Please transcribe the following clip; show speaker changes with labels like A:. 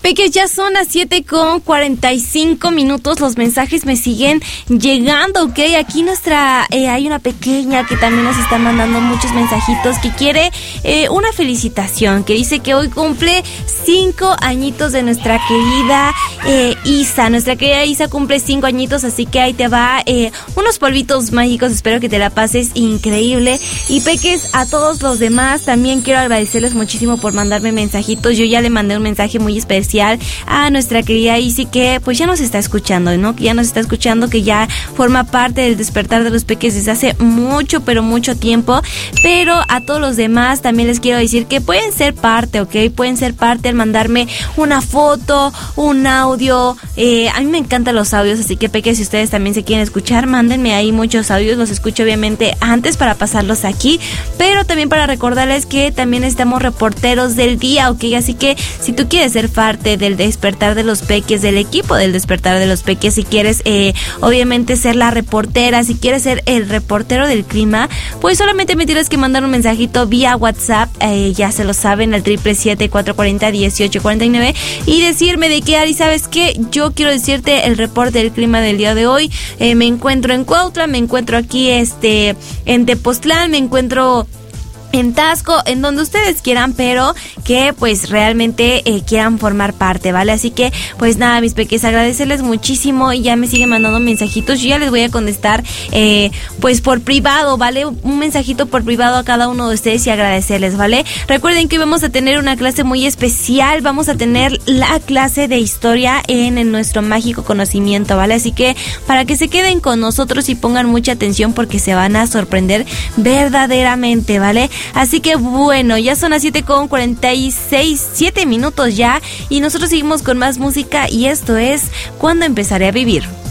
A: Peques, ya son las 7:45. Los mensajes me siguen llegando, ¿ok? Aquí hay una pequeña que también nos está mandando muchos mensajitos, que quiere una felicitación, que dice que hoy cumple 5 añitos de nuestra querida Isa. Nuestra querida Isa cumple 5 añitos, así que ahí te va unos polvitos mágicos. Espero que te la pases increíble. Y Peques, a todos los demás también quiero agradecerles muchísimo por mandarme mensajitos. Yo ya le mandé un mensaje muy especial a nuestra querida Isi, que pues ya nos está escuchando, ¿no? Que ya nos está escuchando, que ya forma parte del despertar de los Peques desde hace mucho, pero mucho tiempo. Pero a todos los demás también les quiero decir que pueden ser parte, ¿ok? Pueden ser parte al mandarme una foto, un audio. A mí me encantan los audios, así que Peques, si ustedes también se quieren escuchar, mándenme ahí muchos audios. Los escucho obviamente antes para pasarlos aquí, pero también para recordarles que también necesitamos reporteros del día, ¿ok? Así que si tú quieres ser parte del despertar de los Peques, del equipo del despertar de los Peques, si quieres obviamente ser la reportera, si quieres ser el reportero del clima, pues solamente me tienes que mandar un mensajito vía WhatsApp, ya se lo saben, al 777-440-1849, y decirme de qué, Ari, ¿sabes qué? Yo quiero decirte el reporte del clima del día de hoy. Me encuentro en Cuautla, me encuentro aquí en Tepoztlán, me encuentro en Tasco, en donde ustedes quieran, pero que pues realmente quieran formar parte, ¿vale? Así que pues nada, mis Peques, agradecerles muchísimo, y ya me siguen mandando mensajitos. Yo ya les voy a contestar pues por privado, ¿vale? Un mensajito por privado a cada uno de ustedes y agradecerles, ¿vale? Recuerden que hoy vamos a tener una clase muy especial. Vamos a tener la clase de historia en nuestro mágico conocimiento, ¿vale? Así que para que se queden con nosotros y pongan mucha atención, porque se van a sorprender verdaderamente, ¿vale? Así que bueno, ya son las 7:46, 7 minutos ya, y nosotros seguimos con más música, y esto es Cuando empezaré a vivir.